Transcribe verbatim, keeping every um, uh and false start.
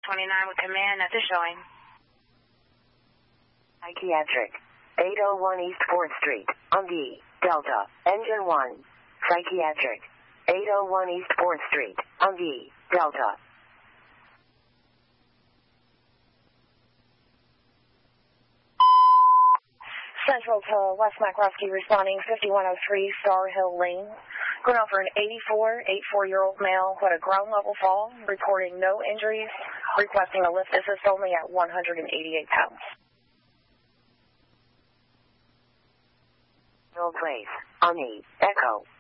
twenty-nine with command at the showing. Psychiatric. eight oh one East fourth Street, on the Delta, engine one. Psychiatric. eight oh one East fourth Street, on the Delta. Central to West McRusky responding fifty-one oh three Star Hill Lane. Going out for an eighty-four, eighty-four-year-old male who had a ground-level fall, reporting no injuries, requesting a lift assist only at one hundred eighty-eight pounds. Mill Place, on the Echo.